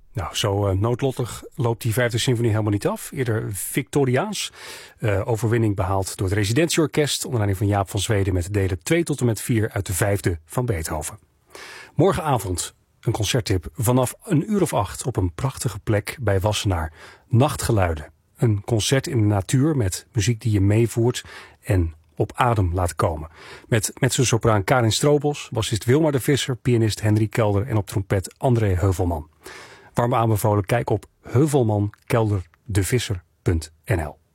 Nou, zo noodlottig loopt die vijfde symfonie helemaal niet af. Eerder victoriaans. Overwinning behaald door het residentieorkest onder leiding van Jaap van Zweden met delen 2 tot en met 4 uit de vijfde van Beethoven. Morgenavond een concerttip vanaf 8:00 op een prachtige plek bij Wassenaar. Nachtgeluiden. Een concert in de natuur met muziek die je meevoert en op adem laat komen. Met zijn sopraan Karin Stroobos, bassist Wilmar de Visser, pianist Henry Kelder en op trompet André Heuvelman. Warm aanbevolen, kijk op heuvelmankelderdevisser.nl.